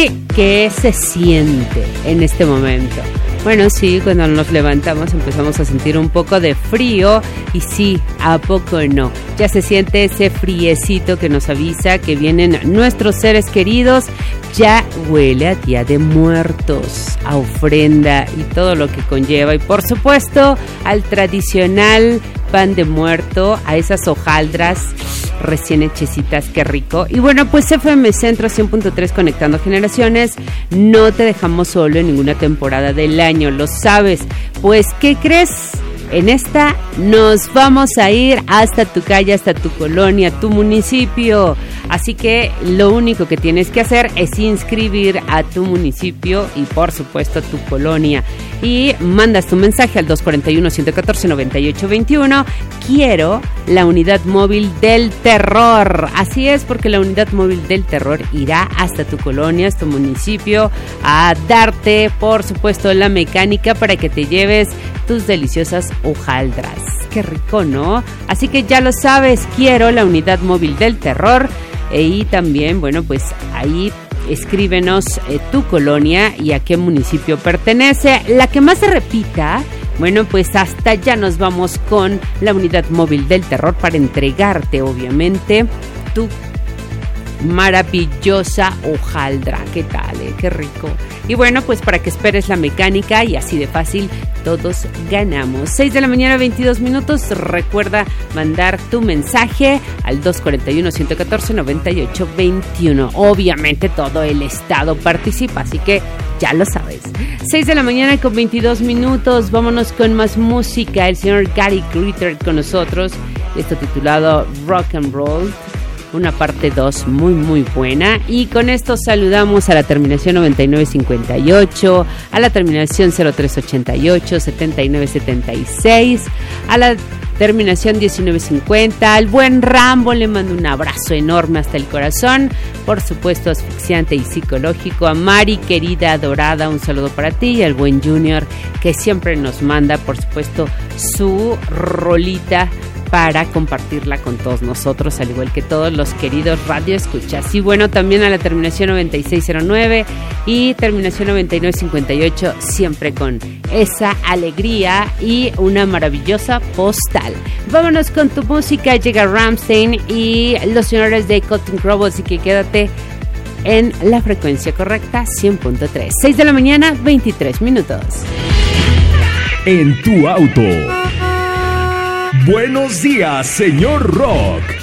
¿Y qué se siente en este momento? Bueno, sí, cuando nos levantamos empezamos a sentir un poco de frío y sí, ¿a poco no? Ya se siente ese friecito que nos avisa que vienen nuestros seres queridos. Ya huele a Día de Muertos, a ofrenda y todo lo que conlleva. Y por supuesto al tradicional pan de muerto, a esas hojaldras recién hechecitas, qué rico. Y bueno, pues FM Centro 100.3 conectando generaciones, no te dejamos solo en ninguna temporada del año, lo sabes. Pues, ¿qué crees? En esta nos vamos a ir hasta tu calle, hasta tu colonia, tu municipio. Así que lo único que tienes que hacer es inscribir a tu municipio y por supuesto a tu colonia. Y mandas tu mensaje al 241-114-9821. Quiero la unidad móvil del terror. Así es, porque la unidad móvil del terror irá hasta tu colonia, hasta tu municipio, a darte, por supuesto, la mecánica para que te lleves tus deliciosas hojaldras. Qué rico, ¿no? Así que ya lo sabes, quiero la unidad móvil del terror. Y también, bueno, pues ahí escríbenos tu colonia y a qué municipio pertenece. La que más se repita, bueno, pues hasta allá nos vamos con la unidad móvil del terror para entregarte, obviamente, tu maravillosa hojaldra. ¿Qué tal? Qué rico. Y bueno, pues para que esperes la mecánica y así de fácil todos ganamos. 6 de la mañana, 22 minutos. Recuerda mandar tu mensaje al 241-114-9821. Obviamente todo el estado participa, así que ya lo sabes. 6 de la mañana con 22 minutos. Vámonos con más música. El señor Gary Glitter con nosotros. Esto titulado Rock and Roll. Una parte 2 muy muy buena. Y con esto saludamos a la terminación 9958, a la terminación 0388, 7976, a la terminación 1950, al buen Rambo le mando un abrazo enorme hasta el corazón, por supuesto asfixiante y psicológico. A Mari, querida, adorada, un saludo para ti, y al buen Junior, que siempre nos manda, por supuesto, su rolita para compartirla con todos nosotros, al igual que todos los queridos radioescuchas. Y bueno, también a la terminación 9609 y terminación 9958, siempre con esa alegría y una maravillosa postal. Vámonos con tu música. Llega Rammstein y los señores de Cotton Crow, así que quédate en la frecuencia correcta, 100.3. 6 de la mañana, 23 minutos. En tu auto. Buenos días, señor Rock.